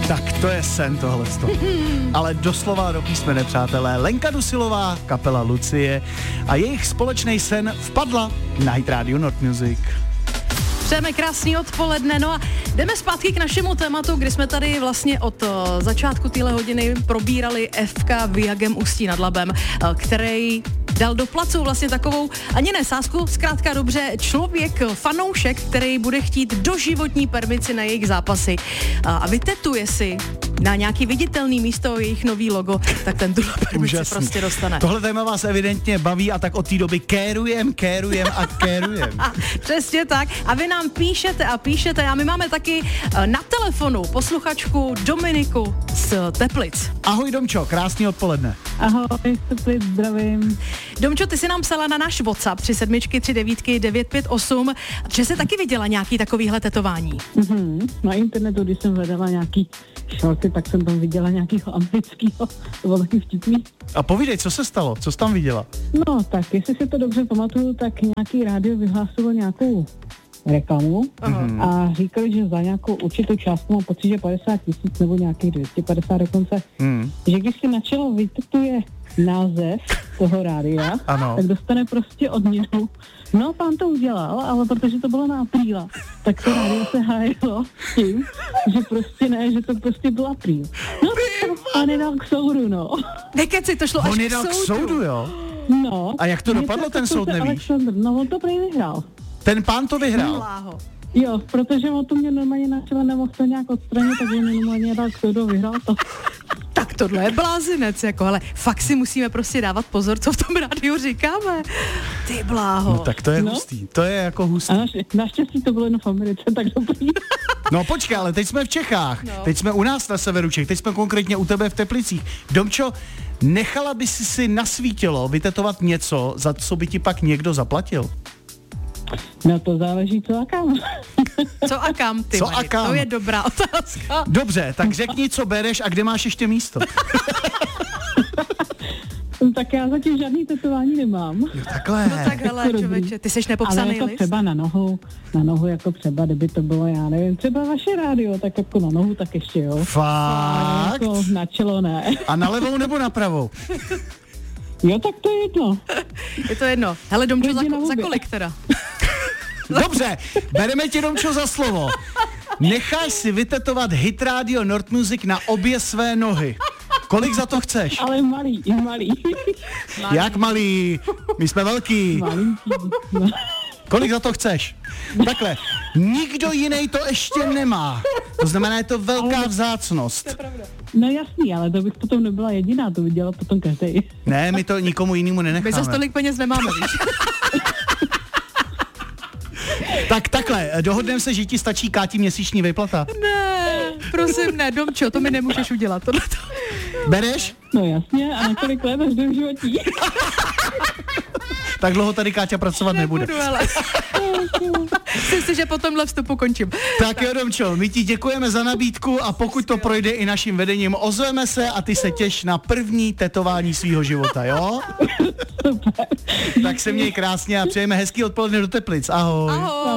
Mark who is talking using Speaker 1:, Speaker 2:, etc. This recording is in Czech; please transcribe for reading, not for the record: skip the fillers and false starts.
Speaker 1: Tak to je sen tohleto. Ale doslova do písmene, přátelé. Lenka Dusilová, kapela Lucie a jejich společný sen vpadla na Hit Radio Nord Music.
Speaker 2: Přejeme krásný odpoledne, no a jdeme zpátky k našemu tématu, kdy jsme tady vlastně od začátku téhle hodiny probírali FK Viagem Ústí nad Labem, který dal do placu vlastně takovou, ani ne sázku, zkrátka dobře, člověk, fanoušek, který bude chtít doživotní permici na jejich zápasy a vytetuje si na nějaký viditelný místo jejich nový logo, tak ten tuhle permici prostě dostane.
Speaker 1: Tohle téma vás evidentně baví a tak od té doby kérujem.
Speaker 2: Přesně tak. A vy nám píšete a my máme taky na telefonu posluchačku Dominiku z Teplic.
Speaker 1: Ahoj Domčo, krásný odpoledne.
Speaker 3: Ahoj, Teplic, zdravím.
Speaker 2: Domčo, ty si nám psala na náš WhatsApp 3739958, že jsi taky viděla nějaký takovýhle tetování.
Speaker 3: Na internetu, když jsem hledala nějaký šorty, tak jsem tam viděla nějakýho antickýho, to bylo taky vtipný.
Speaker 1: A povídej, co se stalo? Co jsi tam viděla?
Speaker 3: No, tak jestli si to dobře pamatuju, tak nějaký rádio vyhlásilo nějakou reklamu a říkali, že za nějakou určitou částku, mám pocit, že 50 000 nebo nějakých 250 dokonce, že když si na čelo vytetuje název toho rádia,
Speaker 1: ano,
Speaker 3: tak dostane prostě odměnu. No, pán to udělal, ale protože to bylo na apríla, tak to rádio se hájilo tím, že prostě ne, že to prostě byl apríl. No, pán je dal k soudu, no.
Speaker 2: Nekeci, to šlo až
Speaker 1: k soudu, jo?
Speaker 3: No.
Speaker 1: A jak to dopadlo, ten soud, nevíš?
Speaker 3: Alexandr, no, on to prý vyhrál.
Speaker 1: Ten pán to vyhrál?
Speaker 3: Jo, protože on to mě normálně na čele nemohl to nějak odstranit, takže mě normálně dal k soudu, vyhrál to.
Speaker 2: Tak tohle je blázinec, jako, ale fakt si musíme prostě dávat pozor, co v tom rádiu říkáme. Ty bláho.
Speaker 1: No tak to je hustý, to je jako hustý.
Speaker 3: A naštěstí to bylo jenom v Americe, tak dobrý.
Speaker 1: No počkej, ale teď jsme v Čechách, teď jsme u nás na severu Čech, teď jsme konkrétně u tebe v Teplicích. Domčo, nechala by si na svý tělo vytetovat něco, za co by ti pak někdo zaplatil?
Speaker 3: No to záleží co a kam.
Speaker 2: Co a kam, ty Mari? To je dobrá otázka.
Speaker 1: Dobře, tak řekni, co bereš a kde máš ještě místo.
Speaker 3: Tak já zatím žádný tetování nemám.
Speaker 1: Jo, takhle.
Speaker 2: No tak hele, člověče, ty seš nepopsaný
Speaker 3: ale jako
Speaker 2: list?
Speaker 3: třeba na nohu jako třeba, kdyby to bylo, já nevím, třeba vaše rádio, tak jako na nohu, tak ještě jo.
Speaker 1: Fakt?
Speaker 3: Jako na čelo ne.
Speaker 1: A na levou nebo na pravou?
Speaker 3: Jo, tak to je jedno.
Speaker 2: Je to jedno. Hele, Domčo, za kolik teda?
Speaker 1: Dobře, bereme tě, Domčo, za slovo. Necháš si vytetovat Hit Radio Nord Music na obě své nohy. Kolik za to chceš?
Speaker 3: Ale malý.
Speaker 1: Jak malý? My jsme velký.
Speaker 3: Malinký. No.
Speaker 1: Kolik za to chceš? Takhle, nikdo jiný to ještě nemá. To znamená, je to velká vzácnost.
Speaker 2: To je pravda.
Speaker 3: No jasný, ale to bych potom nebyla jediná, to by dělal potom každý.
Speaker 1: Ne, my to nikomu jinému nenecháme.
Speaker 2: My za tolik peněz nemáme, víš?
Speaker 1: Tak takhle, dohodneme se, že ti stačí Káti měsíční výplata.
Speaker 2: Ne, prosím ne, Domčo, to mi nemůžeš udělat. Tohleto.
Speaker 1: Bereš?
Speaker 3: No jasně, a na kolik let až do životí.
Speaker 1: Tak dlouho tady Káťa pracovat nebude.
Speaker 2: Nebudu, ale. Myslím si, že po tomhle vstupu končím.
Speaker 1: Tak jo, Domčo, my ti děkujeme za nabídku a pokud to projde i naším vedením, ozveme se a ty se těš na první tetování svýho života, jo?
Speaker 3: Super.
Speaker 1: Tak se měj krásně a přejeme hezký odpoledne do Teplic. Ahoj.
Speaker 2: Ahoj.